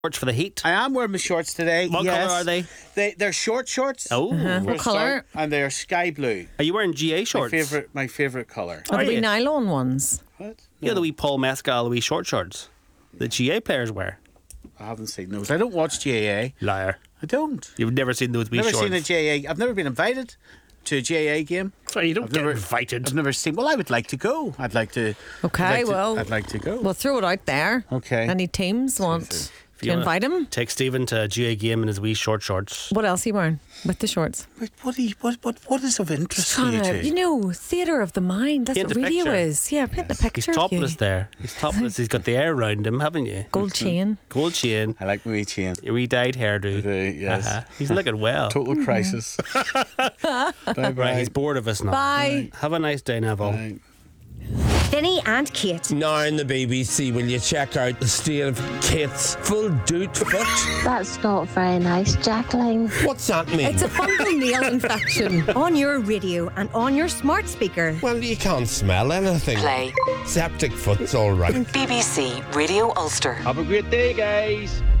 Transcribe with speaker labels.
Speaker 1: Shorts for the heat.
Speaker 2: I am wearing my shorts today.
Speaker 1: What colour are they?
Speaker 2: They're short shorts.
Speaker 1: Oh.
Speaker 3: What colour?
Speaker 2: And they're sky blue.
Speaker 1: Are you wearing GA shorts?
Speaker 2: My favourite colour.
Speaker 3: Are
Speaker 1: Are
Speaker 3: the wee
Speaker 1: you?
Speaker 3: nylon ones?
Speaker 2: What?
Speaker 1: Yeah, the wee Paul Mescal, the wee short shorts. The GA players wear.
Speaker 2: I haven't seen those. I don't watch GAA.
Speaker 1: Liar.
Speaker 2: I don't.
Speaker 1: You've never seen those wee
Speaker 2: Never
Speaker 1: shorts.
Speaker 2: seen a GAA. I've never been invited to a GAA game.
Speaker 1: So you don't
Speaker 2: I've
Speaker 1: get
Speaker 2: never-
Speaker 1: invited.
Speaker 2: I've never seen. Well, I would like to go. I'd like to.
Speaker 3: Okay,
Speaker 2: I'd like to go.
Speaker 3: We'll throw it out there.
Speaker 2: Okay.
Speaker 3: Any teams want
Speaker 1: If you
Speaker 3: to
Speaker 1: wanna
Speaker 3: invite him?
Speaker 1: Take Stephen to a GA game in his wee short shorts.
Speaker 3: What else are you wearing with the shorts?
Speaker 2: What is of interest to you
Speaker 3: Trying to,
Speaker 2: two?
Speaker 3: theatre of the mind. That's
Speaker 1: Paint
Speaker 3: what
Speaker 1: a
Speaker 3: radio
Speaker 1: picture.
Speaker 3: is. Yeah, paint a picture
Speaker 1: He's
Speaker 3: of you.
Speaker 1: topless there. He's topless. He's got the air around him, haven't you?
Speaker 3: Gold chain.
Speaker 1: Gold chain.
Speaker 2: I like my wee chain.
Speaker 1: Your wee dyed hairdo.
Speaker 2: Yes.
Speaker 1: He's looking well.
Speaker 2: Total crisis. Bye bye.
Speaker 1: Right, he's bored of us now.
Speaker 3: Bye.
Speaker 1: Have a nice day, Neville.
Speaker 2: Bye.
Speaker 4: Vinny and Kate.
Speaker 5: Now in the BBC, will you check out the state of Kate's full doot foot?
Speaker 6: That's not very nice, Jacqueline.
Speaker 5: What's that mean?
Speaker 3: It's a fungal nail infection.
Speaker 4: On your radio and on your smart speaker.
Speaker 5: Well, you can't smell anything.
Speaker 7: Play
Speaker 5: Septic foot's all right.
Speaker 7: BBC Radio Ulster.
Speaker 8: Have a great day, guys.